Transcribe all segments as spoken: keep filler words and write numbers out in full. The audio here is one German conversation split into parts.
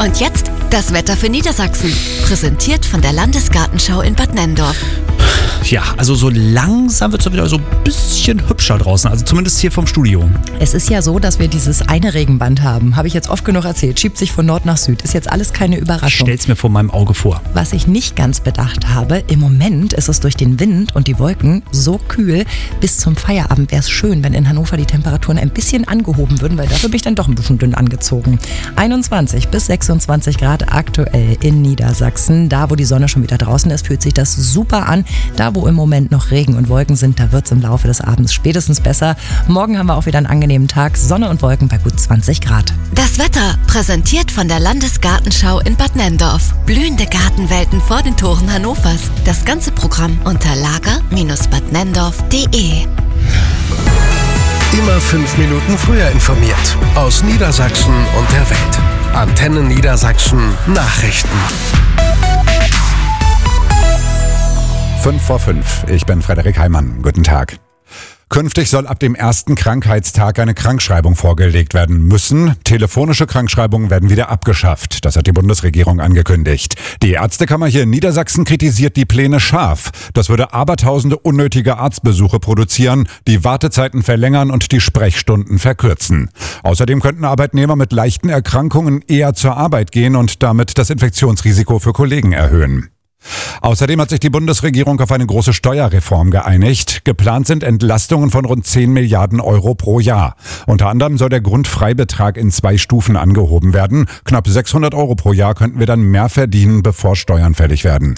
Und jetzt das Wetter für Niedersachsen. Präsentiert von der Landesgartenschau in Bad Nenndorf. Ja, also so langsam wird es wieder so ein bisschen hübscher draußen, also zumindest hier vom Studio. Es ist ja so, dass wir dieses eine Regenband haben, habe ich jetzt oft genug erzählt, schiebt sich von Nord nach Süd, ist jetzt alles keine Überraschung. Stell's mir vor meinem Auge vor. Was ich nicht ganz bedacht habe, im Moment ist es durch den Wind und die Wolken so kühl, bis zum Feierabend wäre es schön, wenn in Hannover die Temperaturen ein bisschen angehoben würden, weil dafür bin ich dann doch ein bisschen dünn angezogen. einundzwanzig bis sechsundzwanzig Grad aktuell in Niedersachsen, da wo die Sonne schon wieder draußen ist, fühlt sich das super an. Da wo im Moment noch Regen und Wolken sind, da wird es im Laufe des Abends spätestens besser. Morgen haben wir auch wieder einen angenehmen Tag, Sonne und Wolken bei gut zwanzig Grad. Das Wetter präsentiert von der Landesgartenschau in Bad Nenndorf. Blühende Gartenwelten vor den Toren Hannovers. Das ganze Programm unter lager Bindestrich bad nenndorf punkt de. Immer fünf Minuten früher informiert. Aus Niedersachsen und der Welt. Antenne Niedersachsen Nachrichten. Fünf vor fünf. Ich bin Frederik Heimann. Guten Tag. Künftig soll ab dem ersten Krankheitstag eine Krankschreibung vorgelegt werden müssen. Telefonische Krankschreibungen werden wieder abgeschafft. Das hat die Bundesregierung angekündigt. Die Ärztekammer hier in Niedersachsen kritisiert die Pläne scharf. Das würde abertausende unnötige Arztbesuche produzieren, die Wartezeiten verlängern und die Sprechstunden verkürzen. Außerdem könnten Arbeitnehmer mit leichten Erkrankungen eher zur Arbeit gehen und damit das Infektionsrisiko für Kollegen erhöhen. Außerdem hat sich die Bundesregierung auf eine große Steuerreform geeinigt. Geplant sind Entlastungen von rund zehn Milliarden Euro pro Jahr. Unter anderem soll der Grundfreibetrag in zwei Stufen angehoben werden. Knapp sechshundert Euro pro Jahr könnten wir dann mehr verdienen, bevor Steuern fällig werden.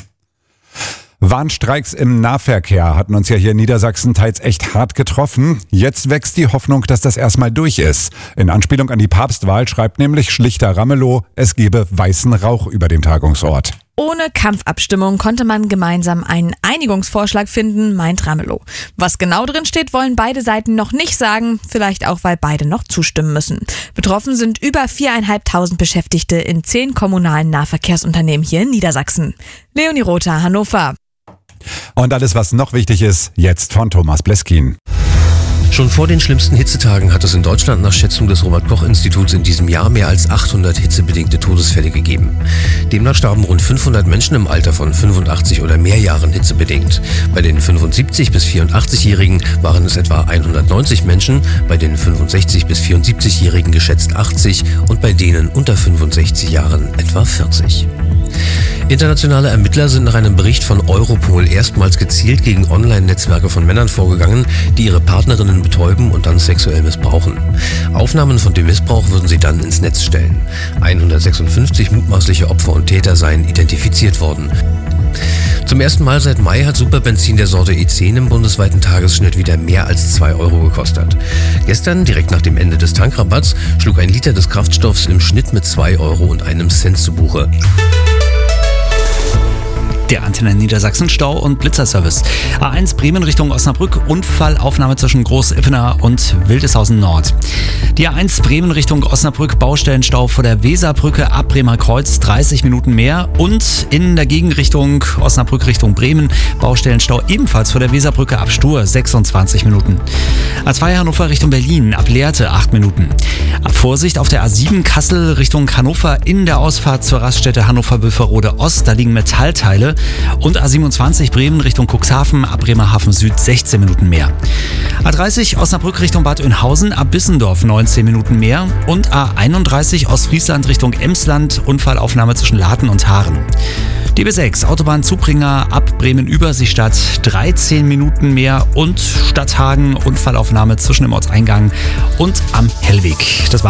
Warnstreiks im Nahverkehr hatten uns ja hier in Niedersachsen teils echt hart getroffen. Jetzt wächst die Hoffnung, dass das erstmal durch ist. In Anspielung an die Papstwahl schreibt nämlich Schlichter Ramelow, es gebe weißen Rauch über dem Tagungsort. Ohne Kampfabstimmung konnte man gemeinsam einen Einigungsvorschlag finden, meint Ramelow. Was genau drin steht, wollen beide Seiten noch nicht sagen, vielleicht auch, weil beide noch zustimmen müssen. Betroffen sind über viertausendfünfhundert Beschäftigte in zehn kommunalen Nahverkehrsunternehmen hier in Niedersachsen. Leonie Rother, Hannover. Und alles, was noch wichtig ist, jetzt von Thomas Bleskin. Schon vor den schlimmsten Hitzetagen hat es in Deutschland nach Schätzung des Robert-Koch-Instituts in diesem Jahr mehr als achthundert hitzebedingte Todesfälle gegeben. Demnach starben rund fünfhundert Menschen im Alter von fünfundachtzig oder mehr Jahren hitzebedingt. Bei den fünfundsiebzig- bis vierundachtzig-Jährigen waren es etwa hundertneunzig Menschen, bei den fünfundsechzig- bis vierundsiebzig-Jährigen geschätzt achtzig und bei denen unter fünfundsechzig Jahren etwa vierzig. Internationale Ermittler sind nach einem Bericht von Europol erstmals gezielt gegen Online-Netzwerke von Männern vorgegangen, die ihre Partnerinnen betäuben und dann sexuell missbrauchen. Aufnahmen von dem Missbrauch würden sie dann ins Netz stellen. hundertsechsundfünfzig mutmaßliche Opfer und Täter seien identifiziert worden. Zum ersten Mal seit Mai hat Superbenzin der Sorte E zehn im bundesweiten Tagesschnitt wieder mehr als zwei Euro gekostet. Gestern, direkt nach dem Ende des Tankrabatts, schlug ein Liter des Kraftstoffs im Schnitt mit zwei Euro und einem Cent zu Buche. Der Antenne Niedersachsen Stau- und Blitzerservice. A eins Bremen Richtung Osnabrück, Unfallaufnahme zwischen Groß-Ippener und Wildeshausen Nord. Die A eins Bremen Richtung Osnabrück, Baustellenstau vor der Weserbrücke ab Bremer Kreuz, dreißig Minuten mehr. Und in der Gegenrichtung Osnabrück Richtung Bremen, Baustellenstau ebenfalls vor der Weserbrücke ab Stur, sechsundzwanzig Minuten. A zwei Hannover Richtung Berlin, ab Lehrte, acht Minuten. Vorsicht auf der A sieben Kassel Richtung Hannover in der Ausfahrt zur Raststätte Hannover-Wülferode Ost, da liegen Metallteile. Und A siebenundzwanzig Bremen Richtung Cuxhaven, ab Bremerhaven Süd sechzehn Minuten mehr. A dreißig Osnabrück Richtung Bad Oeynhausen, ab Bissendorf neunzehn Minuten mehr. Und A einunddreißig Ostfriesland Richtung Emsland, Unfallaufnahme zwischen Laden und Haaren. D B sechs Autobahn Zubringer ab Bremen-Überseestadt, dreizehn Minuten mehr. Und Stadthagen, Unfallaufnahme zwischen dem Ortseingang und am Hellweg. Das war